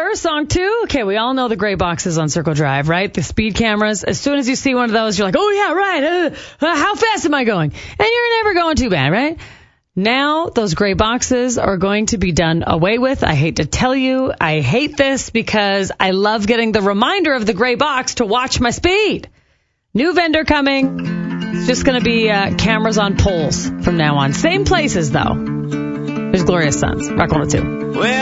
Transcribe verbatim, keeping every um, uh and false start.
first, song two. Okay, we all know the gray boxes on Circle Drive, right? The speed cameras. As soon as you see one of those, you're like, oh, yeah, right. Uh, uh, how fast am I going? And you're never going too bad, right? Now, those gray boxes are going to be done away with. I hate to tell you, I hate this because I love getting the reminder of the gray box to watch my speed. New vendor coming. It's just going to be uh, cameras on poles from now on. Same places, though. There's Gloria Sons, Rock one oh two. Well,